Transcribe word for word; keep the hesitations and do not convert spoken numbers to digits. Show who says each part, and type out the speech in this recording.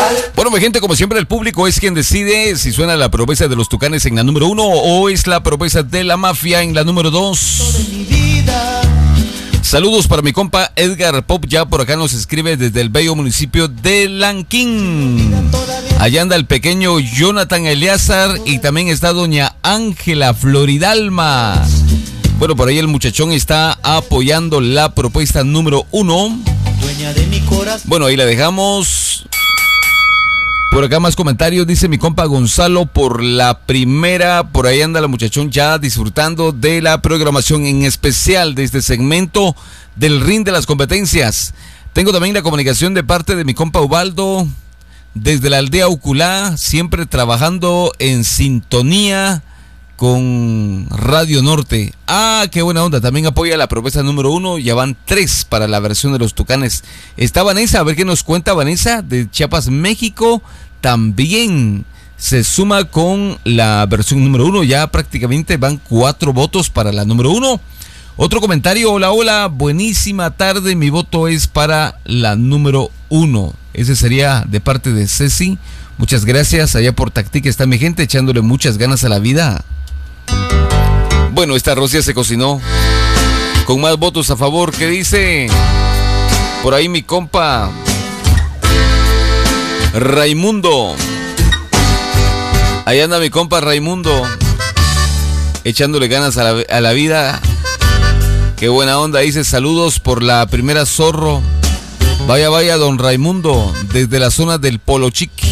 Speaker 1: Bueno, mi gente, como siempre, el público es quien decide si suena la promesa de los Tucanes en la número uno o es la promesa de la Mafia en la número dos. Saludos para mi compa Edgar Pop, ya por acá nos escribe desde el bello municipio de Lanquín. Allá anda el pequeño Jonathan Eleazar y también está doña Ángela Floridalma. Bueno, por ahí el muchachón está apoyando la propuesta número uno. Bueno, ahí la dejamos. Por acá más comentarios, dice mi compa Gonzalo por la primera. Por ahí anda la muchachón ya disfrutando de la programación en especial de este segmento del ring de las competencias. Tengo también la comunicación de parte de mi compa Ubaldo desde la aldea Uculá, siempre trabajando en sintonía con Radio Norte. Ah, qué buena onda, también apoya la propuesta número uno. Ya van tres para la versión de los Tucanes. Está Vanessa, a ver qué nos cuenta Vanessa de Chiapas, México. También se suma con la versión número uno. Ya prácticamente van cuatro votos para la número uno. Otro comentario, hola, hola, buenísima tarde, mi voto es para la número uno. Ese sería de parte de Ceci. Muchas gracias, allá por Tactique está mi gente echándole muchas ganas a la vida. Bueno, esta arroz ya se cocinó con más votos a favor. ¿Qué dice? Por ahí mi compa Raimundo. Ahí anda mi compa Raimundo echándole ganas a la, a la vida. Qué buena onda, dice saludos por la primera Zorro. Vaya, vaya, don Raimundo, desde la zona del Polo Chiqui.